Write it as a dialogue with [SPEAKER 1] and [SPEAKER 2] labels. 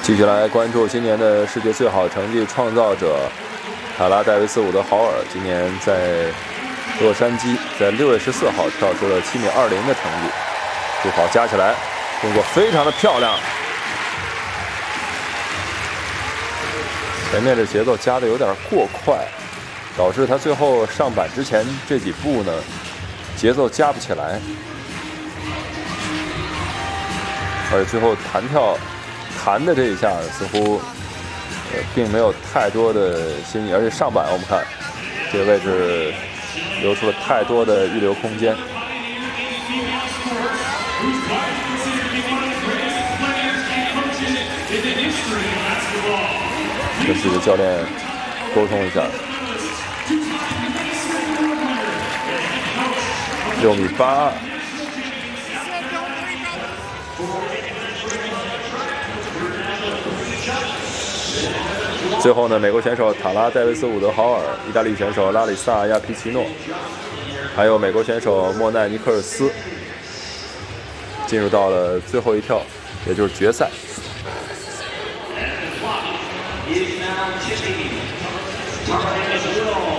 [SPEAKER 1] 继续来关注今年的世界最好成绩创造者塔拉戴维斯伍德豪尔，今年在洛杉矶，在6月14号跳出了7.20米的成绩，助跑加起来动作非常的漂亮。前面的节奏加的有点过快，导致他最后上板之前这几步呢，节奏加不起来，而且最后弹的这一下似乎并没有太多的新意，而且上板我们看这个位置留出了太多的预留空间。跟自己的教练沟通一下。6.8米。最后呢，美国选手塔拉戴维斯伍德豪尔、意大利选手拉里萨亚皮奇诺，还有美国选手莫奈尼克尔斯，进入到了最后一跳，也就是决赛。
[SPEAKER 2] is now tipping.